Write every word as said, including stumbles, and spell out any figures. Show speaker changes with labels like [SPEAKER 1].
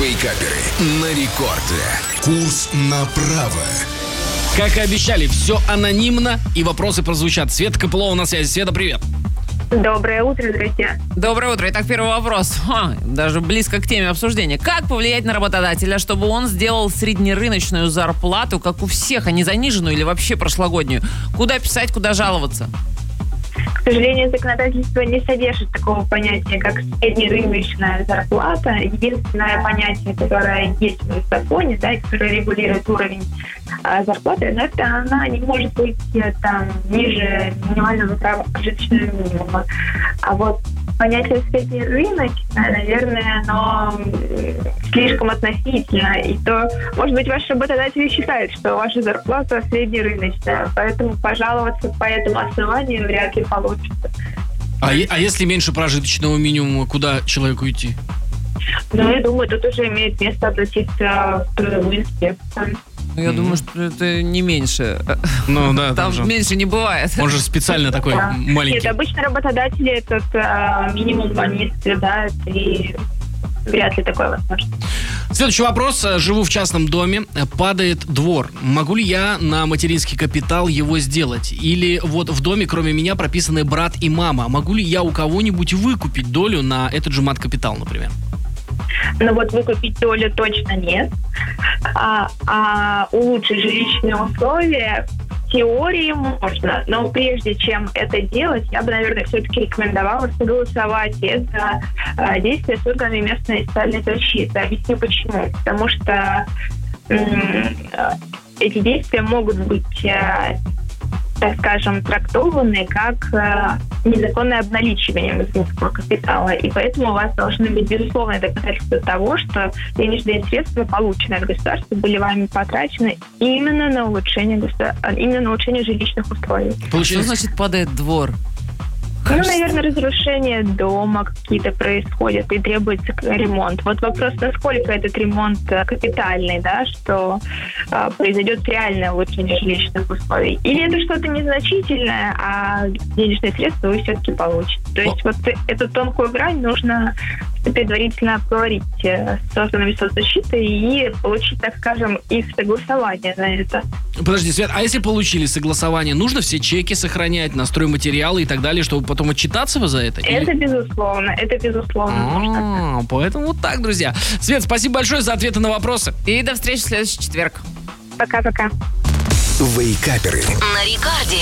[SPEAKER 1] Вейкаперы на рекорде. Курс направо.
[SPEAKER 2] Как и обещали, все анонимно, и вопросы прозвучат. Света Копылова на связи. Света, привет.
[SPEAKER 3] Доброе утро, друзья.
[SPEAKER 4] Доброе утро. Итак, первый вопрос. Ха, даже близко к теме обсуждения. Как повлиять на работодателя, чтобы он сделал среднерыночную зарплату, как у всех, а не заниженную или вообще прошлогоднюю? Куда писать, куда жаловаться?
[SPEAKER 3] К сожалению, законодательство не содержит такого понятия, как среднерыночная зарплата. Единственное понятие, которое есть в законе, да, которое регулирует уровень а, зарплаты, это она не может быть там ниже минимального прожиточного минимума. А вот понятие среднерыночное, наверное, оно слишком относительно. И то, может быть, ваши работодатели считают, что ваша зарплата среднерыночная, поэтому пожаловаться по этому основанию вряд ли получится.
[SPEAKER 2] А, а если меньше прожиточного минимума, куда человеку идти?
[SPEAKER 3] Ну, я думаю, тут уже имеет место обратиться в трудовую инспекцию.
[SPEAKER 4] Ну, я mm-hmm. думаю, что это не меньше.
[SPEAKER 2] Ну, да,
[SPEAKER 4] там
[SPEAKER 2] же,
[SPEAKER 4] меньше не бывает.
[SPEAKER 2] Он же специально такой
[SPEAKER 3] да.
[SPEAKER 2] маленький.
[SPEAKER 3] Нет, обычно работодатели этот а, минимум они соблюдают, и вряд ли такое возможно.
[SPEAKER 2] Следующий вопрос. Живу в частном доме, падает двор. Могу ли я на материнский капитал его сделать? Или вот в доме, кроме меня, прописаны брат и мама. Могу ли я у кого-нибудь выкупить долю на этот же мат-капитал, например?
[SPEAKER 3] Ну вот выкупить долю точно нет. А, а улучшить жилищные условия в теории можно. Но прежде чем это делать, я бы, наверное, все-таки рекомендовала согласовать это а, действие с органами местной социальной защиты. Объясню почему. Потому что м- эти действия могут быть, а, так скажем, трактованы как а, незаконное обналичивание материнского капитала. И поэтому у вас должны быть безусловные доказательства того, что денежные средства, полученные от государства, были вами потрачены именно на улучшение, государ... именно на улучшение жилищных условий.
[SPEAKER 4] Что значит падает двор?
[SPEAKER 3] Ну, наверное, разрушение дома какие-то происходят и требуется ремонт. Вот вопрос, насколько этот ремонт капитальный, да, что а, произойдет реальное улучшение жилищных условий. Или это что-то незначительное, а денежные средства вы все-таки получите. То есть вот эту тонкую грань нужно предварительно обговорить с органами соцзащиты и получить, так скажем, их согласование на это.
[SPEAKER 2] Подожди, Свет, а если получили согласование, нужно все чеки сохранять, на стройматериалы и так далее, чтобы потом отчитаться вы за это?
[SPEAKER 3] Это Или... безусловно, это безусловно
[SPEAKER 2] А-а-а,
[SPEAKER 3] нужно.
[SPEAKER 2] Поэтому вот так, друзья. Свет, спасибо большое за ответы на вопросы.
[SPEAKER 4] И до встречи в следующий четверг.
[SPEAKER 3] Пока-пока.
[SPEAKER 1] Вейкаперы.
[SPEAKER 5] На рекорде.